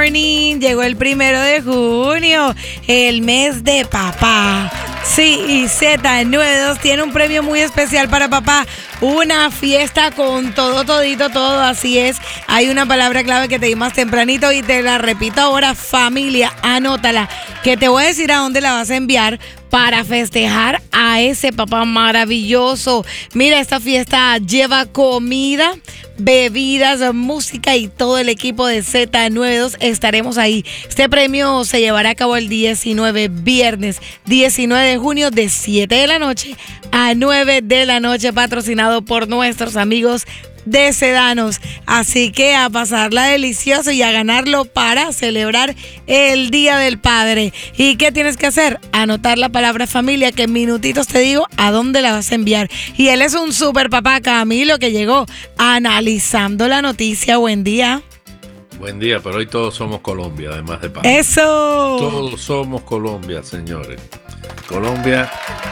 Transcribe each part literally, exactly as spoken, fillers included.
Morning, llegó el primero de junio, el mes de papá. Sí, y Z noventa y dos tiene un premio muy especial para papá. Una fiesta con todo, todito, todo. Así es. Hay una palabra clave que te di más tempranito y te la repito ahora, familia. Anótala, que te voy a decir a dónde la vas a enviar para festejar a ese papá maravilloso. Mira, esta fiesta lleva comida, bebidas, música y todo el equipo de Z noventa y dos estaremos ahí. Este premio se llevará a cabo el diecinueve, viernes diecinueve de junio de siete de la noche a nueve de la noche, patrocinado por nuestros amigos de Sedanos. Así que a pasarla delicioso y a ganarlo para celebrar el Día del Padre. ¿Y qué tienes que hacer? Anotar la palabra familia, que en minutitos te digo a dónde la vas a enviar. Y él es un super papá, Camilo, que llegó analizando la noticia. Buen día. Buen día, pero hoy todos somos Colombia, además de papá. ¡Eso! Todos somos Colombia, señores. Colombia,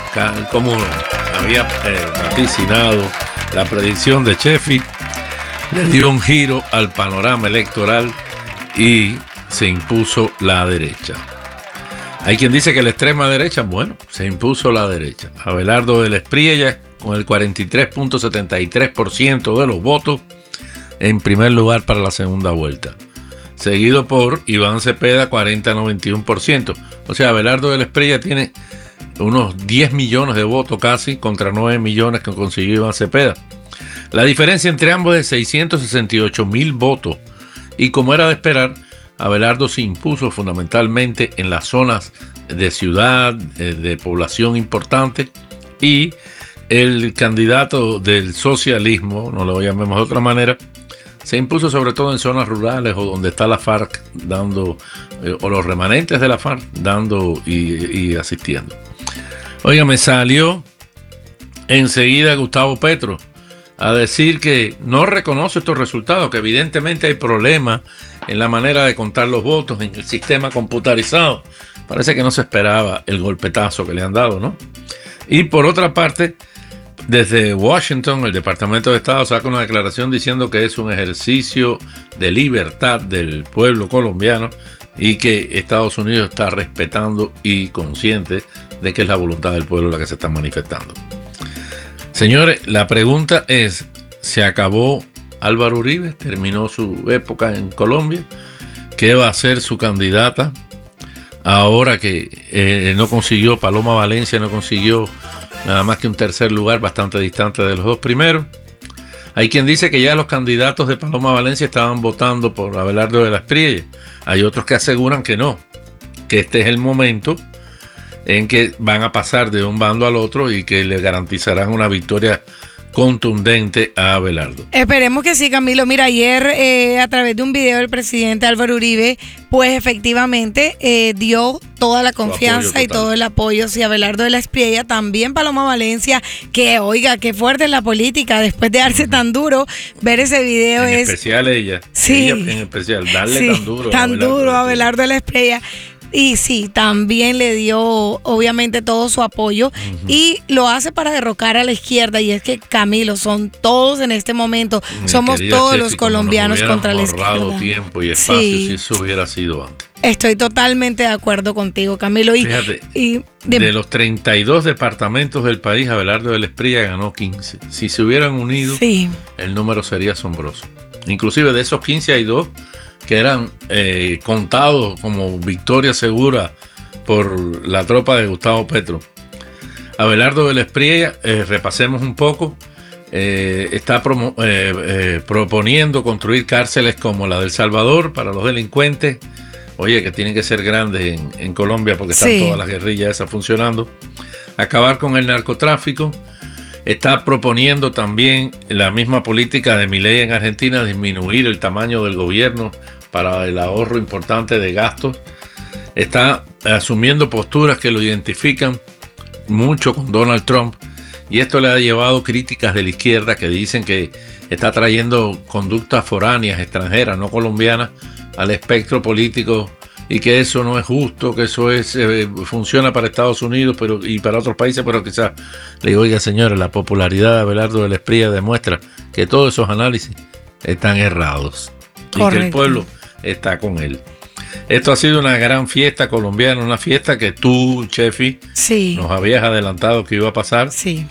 como había eh, vaticinado la predicción de Sheffield, le dio un giro al panorama electoral y se impuso la derecha. Hay quien dice que la extrema derecha, bueno, se impuso la derecha. Abelardo del Espriella, con el cuarenta y tres punto setenta y tres por ciento de los votos, en primer lugar para la segunda vuelta. Seguido por Iván Cepeda, cuarenta punto noventa y uno por ciento. O sea, Abelardo del Espriella tiene unos diez millones de votos casi contra nueve millones que consiguió Iván Cepeda. La diferencia entre ambos es seiscientos sesenta y ocho mil votos. Y como era de esperar, Abelardo se impuso fundamentalmente en las zonas de ciudad, de, de población importante, y el candidato del socialismo, no lo llamemos de otra manera, se impuso sobre todo en zonas rurales o donde está la FARC dando, eh, o los remanentes de la FARC dando y, y asistiendo. Oiga, me salió enseguida Gustavo Petro a decir que no reconoce estos resultados, que evidentemente hay problemas en la manera de contar los votos, en el sistema computarizado. Parece que no se esperaba el golpetazo que le han dado, ¿no? Y por otra parte, desde Washington, el Departamento de Estado saca una declaración diciendo que es un ejercicio de libertad del pueblo colombiano y que Estados Unidos está respetando y consciente de que es la voluntad del pueblo la que se está manifestando. Señores, la pregunta es, ¿se acabó Álvaro Uribe? ¿Terminó su época en Colombia? ¿Qué va a hacer su candidata ahora que eh, no consiguió, Paloma Valencia no consiguió nada más que un tercer lugar bastante distante de los dos primeros? Hay quien dice que ya los candidatos de Paloma Valencia estaban votando por Abelardo de la Espriella. Hay otros que aseguran que no, que este es el momento en que van a pasar de un bando al otro y que le garantizarán una victoria contundente a Abelardo. Esperemos que sí, Camilo. Mira, ayer eh, a través de un video del presidente Álvaro Uribe, pues efectivamente eh, dio toda la confianza y todo el apoyo. Sí, Abelardo de la Espriella, también Paloma Valencia, que oiga, qué fuerte es la política, después de darse tan duro, ver ese video en es... En especial ella, sí, ella en especial, darle sí, tan duro. Tan a duro a Abelardo de la Espriella. Y sí, también le dio obviamente todo su apoyo, uh-huh, y lo hace para derrocar a la izquierda. Y es que, Camilo, son todos en este momento, Mi somos todos Chefi, los colombianos contra la izquierda. Tiempo y espacio, sí, si eso hubiera sido antes. Estoy totalmente de acuerdo contigo, Camilo. Y, Fíjate, y de, de los treinta y dos departamentos del país, Abelardo de la Espriella ganó quince. Si se hubieran unido, sí, el número sería asombroso. Inclusive de esos quince hay dos que eran eh, contados como victoria segura por la tropa de Gustavo Petro. Abelardo de la Espriella, eh, repasemos un poco, eh, está promo, eh, eh, proponiendo construir cárceles como la de El Salvador para los delincuentes. Oye, que tienen que ser grandes en, en Colombia porque están, sí, todas las guerrillas esas funcionando. Acabar con el narcotráfico. Está proponiendo también la misma política de Milei en Argentina, disminuir el tamaño del gobierno para el ahorro importante de gastos. Está asumiendo posturas que lo identifican mucho con Donald Trump, y esto le ha llevado críticas de la izquierda que dicen que está trayendo conductas foráneas, extranjeras, no colombianas, al espectro político, y que eso no es justo, que eso es eh, funciona para Estados Unidos pero y para otros países, pero quizás le digo, oiga señores, la popularidad de Abelardo de la Espriella demuestra que todos esos análisis están errados. Correcto. Y que el pueblo está con él. Esto ha sido una gran fiesta colombiana, una fiesta que tú, Chefi, sí. nos habías adelantado que iba a pasar. Sí.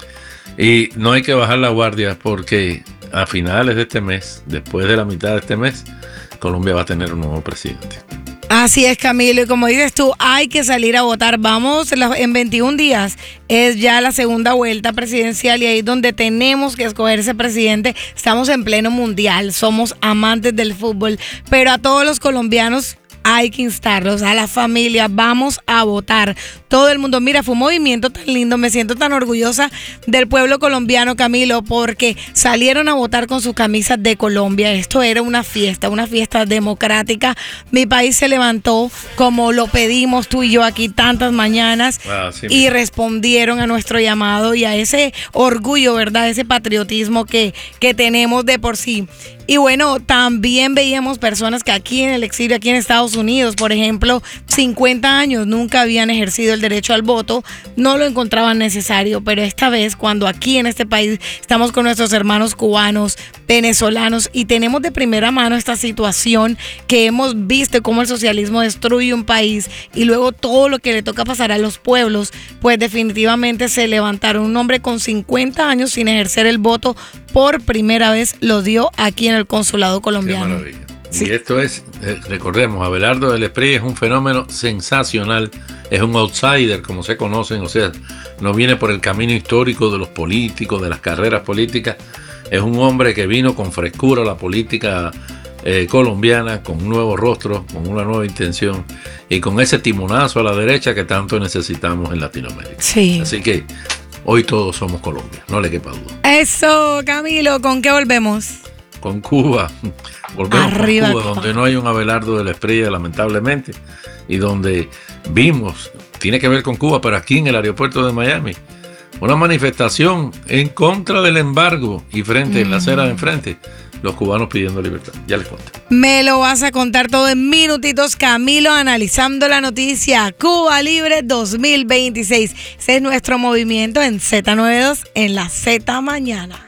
Y no hay que bajar la guardia porque a finales de este mes, después de la mitad de este mes, Colombia va a tener un nuevo presidente. Así es, Camilo, y como dices tú, hay que salir a votar. Vamos, en veintiún días es ya la segunda vuelta presidencial y ahí es donde tenemos que escoger ese presidente. Estamos en pleno mundial, somos amantes del fútbol, pero a todos los colombianos hay que instarlos, a la familia, vamos a votar. Todo el mundo, mira, fue un movimiento tan lindo, me siento tan orgullosa del pueblo colombiano, Camilo, porque salieron a votar con sus camisas de Colombia. Esto era una fiesta, una fiesta democrática. Mi país se levantó como lo pedimos tú y yo aquí tantas mañanas ah, sí, y respondieron a nuestro llamado y a ese orgullo, ¿verdad? Ese patriotismo que, que tenemos de por sí. Y bueno, también veíamos personas que aquí en el exilio, aquí en Estados Unidos, por ejemplo, cincuenta años, nunca habían ejercido el derecho al voto, no lo encontraban necesario, pero esta vez cuando aquí en este país estamos con nuestros hermanos cubanos, venezolanos y tenemos de primera mano esta situación que hemos visto cómo el socialismo destruye un país y luego todo lo que le toca pasar a los pueblos, pues definitivamente se levantaron. Un hombre con cincuenta años sin ejercer el voto por primera vez lo dio aquí en el consulado colombiano. Qué maravilla. Sí. Y esto es, eh, recordemos, Abelardo del Espriella es un fenómeno sensacional, es un outsider, como se conocen, o sea, no viene por el camino histórico de los políticos, de las carreras políticas, es un hombre que vino con frescura a la política eh, colombiana, con un nuevo rostro, con una nueva intención y con ese timonazo a la derecha que tanto necesitamos en Latinoamérica. Sí. Así que hoy todos somos Colombia, no le quepa duda. Eso, Camilo, ¿con qué volvemos? Con Cuba. Volvemos Arriba, con Cuba, donde no hay un Abelardo del Espriella, lamentablemente, y donde vimos, tiene que ver con Cuba, pero aquí en el aeropuerto de Miami, una manifestación en contra del embargo y frente, mm. en la acera de enfrente, los cubanos pidiendo libertad. Ya les cuento. Me lo vas a contar todo en minutitos, Camilo, analizando la noticia. Cuba Libre dos mil veintiséis. Ese es nuestro movimiento en Z noventa y dos en la Z Mañana.